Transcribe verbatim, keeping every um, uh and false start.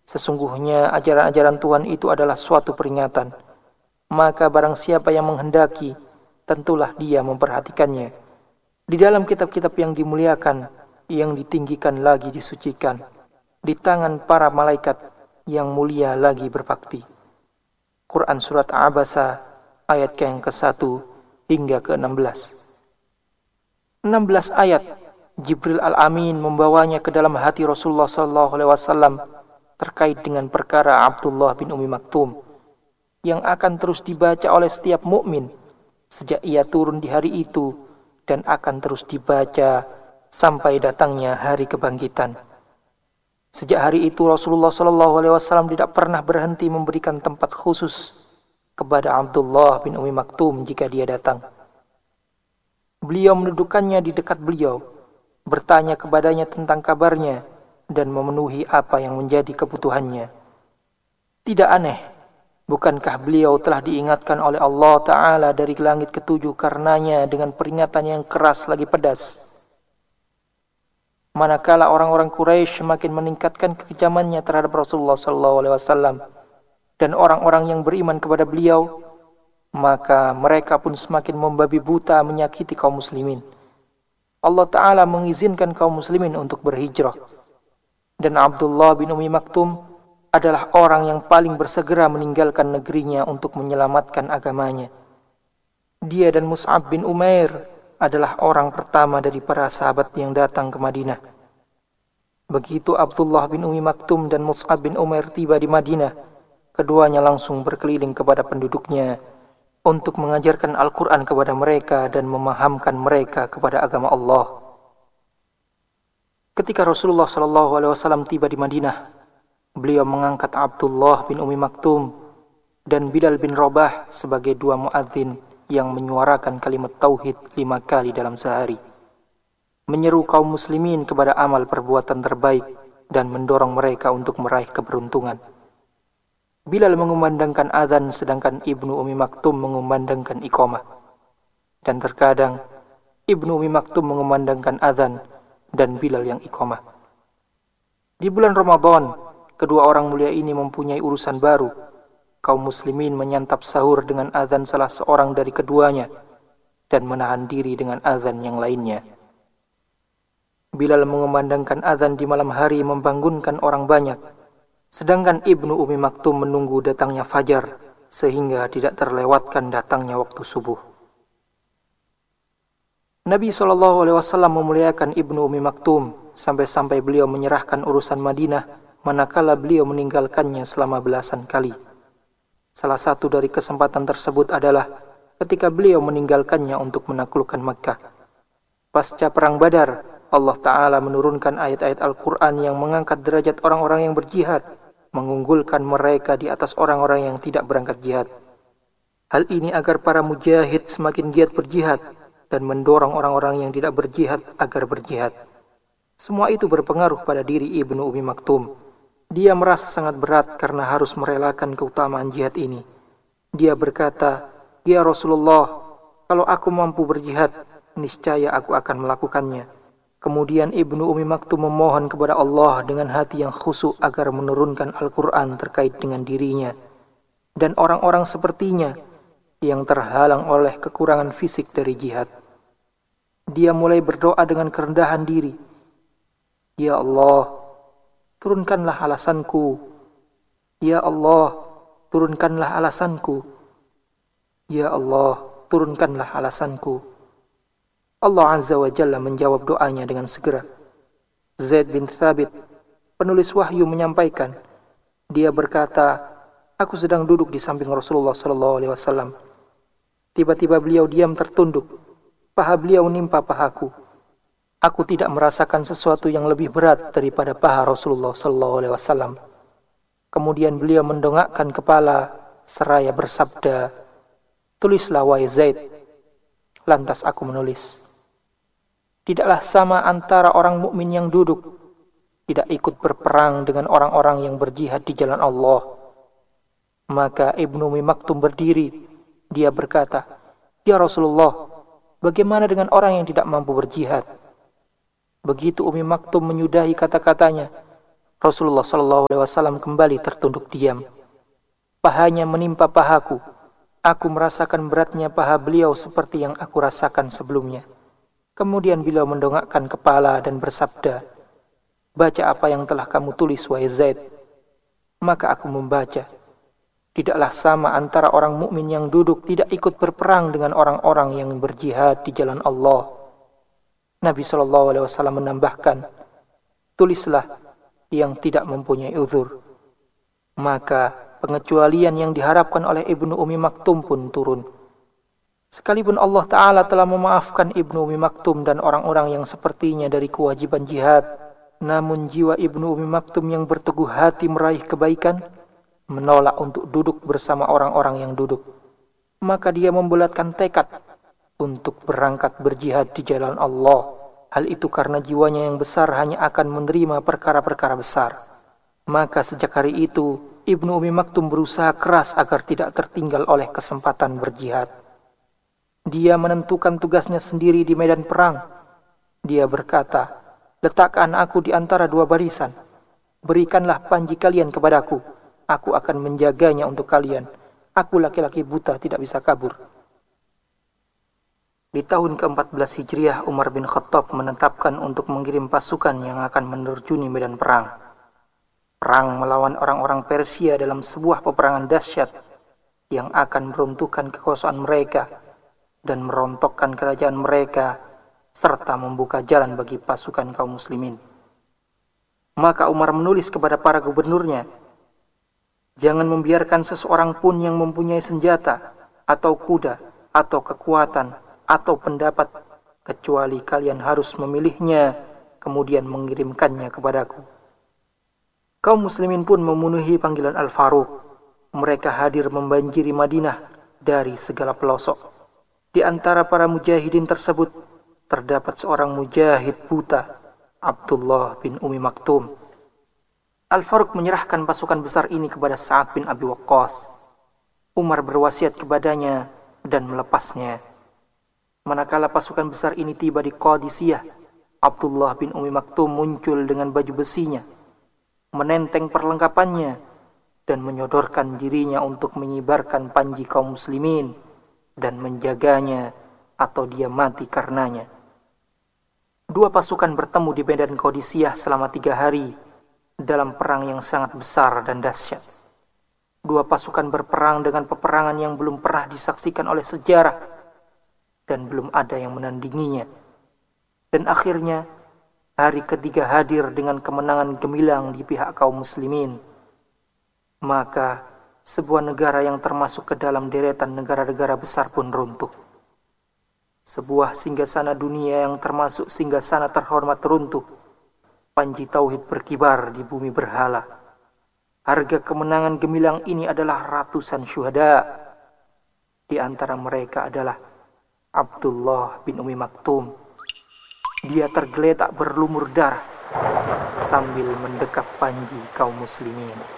Sesungguhnya ajaran-ajaran Tuhan itu adalah suatu peringatan. Maka barang siapa yang menghendaki, tentulah dia memperhatikannya. Di dalam kitab-kitab yang dimuliakan, yang ditinggikan lagi disucikan, di tangan para malaikat yang mulia lagi berbakti. Quran Surat Abasa ayat yang ke satu hingga ke enam belas. enam belas ayat Jibril Al-Amin membawanya ke dalam hati Rasulullah sallallahu alaihi wasallam terkait dengan perkara Abdullah bin Umi Maktum yang akan terus dibaca oleh setiap mukmin sejak ia turun di hari itu dan akan terus dibaca sampai datangnya hari kebangkitan. Sejak hari itu Rasulullah sallallahu alaihi wasallam tidak pernah berhenti memberikan tempat khusus kepada Abdullah bin Umi Maktum jika dia datang. Beliau mendudukannya di dekat beliau, bertanya kepadanya tentang kabarnya dan memenuhi apa yang menjadi kebutuhannya. Tidak aneh, bukankah beliau telah diingatkan oleh Allah Ta'ala dari langit ketujuh karenanya dengan peringatan yang keras lagi pedas? Manakala orang-orang Quraisy semakin meningkatkan kekejamannya terhadap Rasulullah sallallahu alaihi wasallam dan orang-orang yang beriman kepada beliau, maka mereka pun semakin membabi buta menyakiti kaum muslimin. Allah Ta'ala mengizinkan kaum muslimin untuk berhijrah. Dan Abdullah bin Umi Maktum adalah orang yang paling bersegera meninggalkan negerinya untuk menyelamatkan agamanya. Dia dan Mus'ab bin Umair adalah orang pertama dari para sahabat yang datang ke Madinah. Begitu Abdullah bin Umi Maktum dan Mus'ab bin Umair tiba di Madinah, keduanya langsung berkeliling kepada penduduknya untuk mengajarkan Al-Quran kepada mereka dan memahamkan mereka kepada agama Allah. Ketika Rasulullah sallallahu alaihi wasallam tiba di Madinah, beliau mengangkat Abdullah bin Umi Maktum dan Bilal bin Rabah sebagai dua muadzin yang menyuarakan kalimat tauhid lima kali dalam sehari, menyeru kaum muslimin kepada amal perbuatan terbaik dan mendorong mereka untuk meraih keberuntungan. Bilal mengumandangkan azan sedangkan Ibnu Umi Maktum mengumandangkan iqamah. Dan terkadang Ibnu Umi Maktum mengumandangkan azan dan Bilal yang iqamah. Di bulan Ramadan, kedua orang mulia ini mempunyai urusan baru. Kaum muslimin menyantap sahur dengan azan salah seorang dari keduanya dan menahan diri dengan azan yang lainnya. Bilal mengumandangkan azan di malam hari membangunkan orang banyak, sedangkan Ibnu Umi Maktum menunggu datangnya fajar sehingga tidak terlewatkan datangnya waktu subuh. Nabi shallallahu alaihi wasallam memuliakan Ibnu Umi Maktum sampai-sampai beliau menyerahkan urusan Madinah manakala beliau meninggalkannya selama belasan kali. Salah satu dari kesempatan tersebut adalah ketika beliau meninggalkannya untuk menaklukkan Makkah. Pasca perang Badar, Allah Ta'ala menurunkan ayat-ayat Al-Quran yang mengangkat derajat orang-orang yang berjihad, mengunggulkan mereka di atas orang-orang yang tidak berangkat jihad. Hal ini agar para mujahid semakin giat berjihad dan mendorong orang-orang yang tidak berjihad agar berjihad. Semua itu berpengaruh pada diri Ibnu Umi Maktum. Dia merasa sangat berat karena harus merelakan keutamaan jihad ini. Dia berkata, "Ya Rasulullah, kalau aku mampu berjihad, niscaya aku akan melakukannya." Kemudian Ibnu Umi Maktum memohon kepada Allah dengan hati yang khusyuk agar menurunkan Al-Quran terkait dengan dirinya dan orang-orang sepertinya yang terhalang oleh kekurangan fisik dari jihad. Dia mulai berdoa dengan kerendahan diri. "Ya Allah, turunkanlah alasanku. Ya Allah, turunkanlah alasanku. Ya Allah, turunkanlah alasanku." Allah Azza wa Jalla menjawab doanya dengan segera. Zaid bin Thabit, penulis wahyu, menyampaikan, dia berkata, "Aku sedang duduk di samping Rasulullah sallallahu alaihi wasallam. Tiba-tiba beliau diam tertunduk. Paha beliau menimpa pahaku. Aku tidak merasakan sesuatu yang lebih berat daripada paha Rasulullah sallallahu alaihi wasallam. Kemudian beliau mendongakkan kepala seraya bersabda, 'Tulislah wahai Zaid.' Lantas aku menulis. Tidaklah sama antara orang mukmin yang duduk, tidak ikut berperang dengan orang-orang yang berjihad di jalan Allah." Maka Ibnu Umi Maktum berdiri. Dia berkata, "Ya Rasulullah, bagaimana dengan orang yang tidak mampu berjihad?" Begitu Umi Maktum menyudahi kata-katanya, Rasulullah Shallallahu Alaihi Wasallam kembali tertunduk diam. Pahanya menimpa pahaku. Aku merasakan beratnya paha beliau seperti yang aku rasakan sebelumnya. Kemudian beliau mendongakkan kepala dan bersabda, "Baca apa yang telah kamu tulis, wahai Zaid." Maka aku membaca, "Tidaklah sama antara orang mukmin yang duduk tidak ikut berperang dengan orang-orang yang berjihad di jalan Allah." Nabi Shallallahu Alaihi Wasallam menambahkan, "Tulislah yang tidak mempunyai uzur." Maka pengecualian yang diharapkan oleh Ibnu Ummi Maktum pun turun. Sekalipun Allah Ta'ala telah memaafkan Ibnu Ummi Maktum dan orang-orang yang sepertinya dari kewajiban jihad, namun jiwa Ibnu Ummi Maktum yang berteguh hati meraih kebaikan, menolak untuk duduk bersama orang-orang yang duduk. Maka dia membulatkan tekad untuk berangkat berjihad di jalan Allah. Hal itu karena jiwanya yang besar hanya akan menerima perkara-perkara besar. Maka sejak hari itu, Ibnu Ummi Maktum berusaha keras agar tidak tertinggal oleh kesempatan berjihad. Dia menentukan tugasnya sendiri di medan perang. Dia berkata, "Letakkan aku di antara dua barisan. Berikanlah panji kalian kepadaku. Aku akan menjaganya untuk kalian. Aku laki-laki buta tidak bisa kabur." Di tahun keempat belas Hijriah, Umar bin Khattab menetapkan untuk mengirim pasukan yang akan menerjuni medan perang. Perang melawan orang-orang Persia dalam sebuah peperangan dahsyat yang akan meruntuhkan kekuasaan mereka dan merontokkan kerajaan mereka serta membuka jalan bagi pasukan kaum muslimin. Maka Umar menulis kepada para gubernurnya, "Jangan membiarkan seseorang pun yang mempunyai senjata atau kuda atau kekuatan atau pendapat, kecuali kalian harus memilihnya kemudian mengirimkannya kepadaku." Kaum muslimin pun memenuhi panggilan Al-Faruq. Mereka hadir membanjiri Madinah dari segala pelosok. Di antara para mujahidin tersebut terdapat seorang mujahid buta, Abdullah bin Ummi Maktum. Al-Faruq menyerahkan pasukan besar ini kepada Sa'ad bin Abi Waqqas. Umar berwasiat kepadanya dan melepasnya. Manakala pasukan besar ini tiba di Qadisiyah, Abdullah bin Ummi Maktum muncul dengan baju besinya, menenteng perlengkapannya, dan menyodorkan dirinya untuk mengibarkan panji kaum muslimin dan menjaganya atau dia mati karenanya. Dua pasukan bertemu di medan Qadisiyah selama tiga hari dalam perang yang sangat besar dan dahsyat. Dua pasukan berperang dengan peperangan yang belum pernah disaksikan oleh sejarah dan belum ada yang menandinginya. Dan akhirnya hari ketiga hadir dengan kemenangan gemilang di pihak kaum muslimin. Maka sebuah negara yang termasuk ke dalam deretan negara-negara besar pun runtuh. Sebuah singgasana dunia yang termasuk singgasana terhormat runtuh. Panji tauhid berkibar di bumi berhala. Harga kemenangan gemilang ini adalah ratusan syuhada. Di antara mereka adalah Abdullah bin Ummi Maktum. Dia tergeletak berlumur darah sambil mendekap panji kaum muslimin.